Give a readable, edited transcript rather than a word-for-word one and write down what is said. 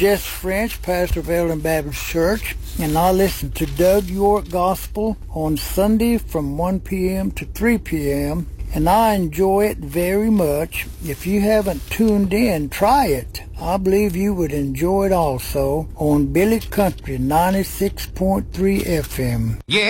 Jess French, pastor of Ellen Baptist Church, and I listen to Doug York Gospel on Sunday from 1 p.m. to 3 p.m., and I enjoy it very much. If you haven't tuned in, try it. I believe you would enjoy it also on Billy Country 96.3 FM. Yeah.